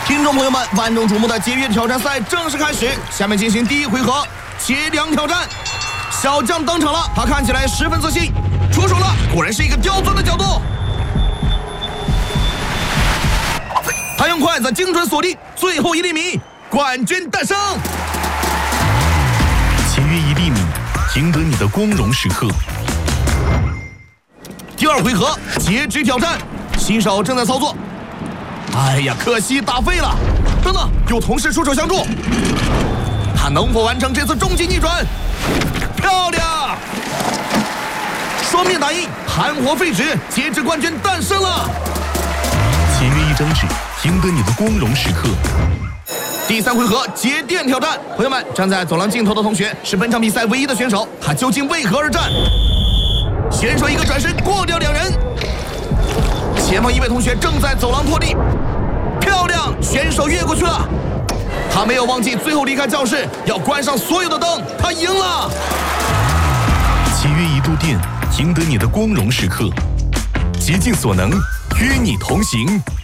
听众朋友们，万众瞩目的节约挑战赛正式开始，下面进行第一回合接粮挑战。小将登场了，他看起来十分自信，出手了，果然是一个刁钻的角度。他用筷子精准锁定最后1厘米，冠军诞生。 节约1厘米，赢得你的光荣时刻。 第二回合截肢挑战，新手正在操作。哎呀，可惜打废了。等等，有同事出手相助，他能否完成这次终极逆转？漂亮！双面打印，含活废纸，截肢冠军诞生了。 节约1张纸，赢得你的光荣时刻。 第3回合节电挑战，朋友们，站在走廊尽头的同学是本场比赛唯一的选手，他究竟为何而战？选手一个转身过掉2人，前方一位同学正在走廊拖地，漂亮，选手越过去了。他没有忘记最后离开教室要关上所有的灯，他赢了。 节约1度电，赢得你的光荣时刻。竭尽所能，与你同行。